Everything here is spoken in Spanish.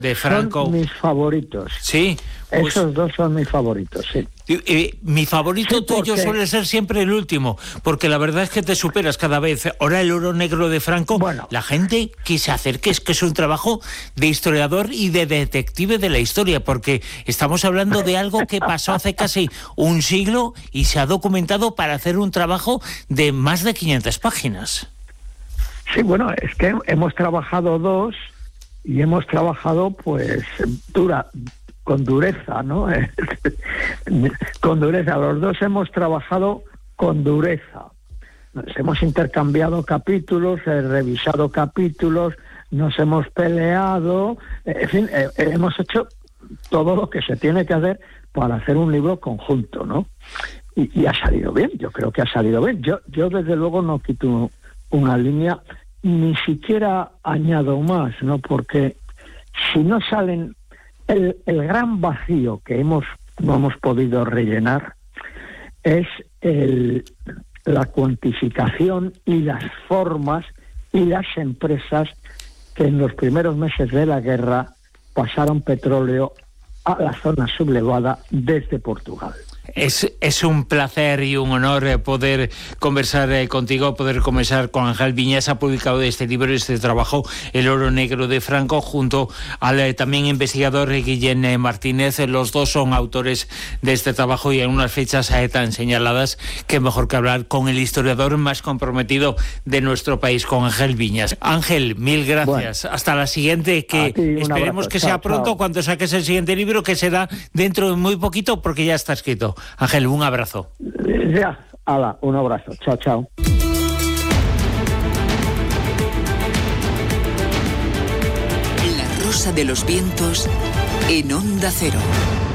de Franco. Son mis favoritos. Sí. Pues, esos dos son mis favoritos, sí. Mi favorito sí, tuyo suele ser siempre el último, porque la verdad es que te superas cada vez. Ahora el oro negro de Franco, bueno, la gente que se acerque, es que es un trabajo de historiador y de detective de la historia, porque estamos hablando de algo que pasó hace casi un siglo y se ha documentado para hacer un trabajo de más de 500 páginas. Sí, bueno, es que hemos trabajado dos y hemos trabajado pues con dureza, ¿no? Con dureza. Los dos hemos trabajado con dureza. Nos hemos intercambiado capítulos, revisado capítulos, nos hemos peleado, en fin, hemos hecho todo lo que se tiene que hacer para hacer un libro conjunto, ¿no? Y ha salido bien, yo creo que ha salido bien. Yo desde luego no quito una línea, ni siquiera añado más, ¿no? Porque si no salen... El gran vacío que no hemos podido rellenar es la cuantificación y las formas y las empresas que en los primeros meses de la guerra pasaron petróleo a la zona sublevada desde Portugal. Es un placer y un honor poder conversar contigo, poder conversar con Ángel Viñas. Ha publicado este libro, este trabajo, El oro negro de Franco, junto al también investigador Guillén Martínez. Los dos son autores de este trabajo y en unas fechas tan señaladas que mejor que hablar con el historiador más comprometido de nuestro país, con Ángel Viñas. Ángel, mil gracias. Bueno, hasta la siguiente, que esperemos que sea pronto, cuando saques el siguiente libro, que será dentro de muy poquito, porque ya está escrito. Ángel, un abrazo. Ya, hala, un abrazo. Chao, chao. La Rosa de los Vientos en Onda Cero.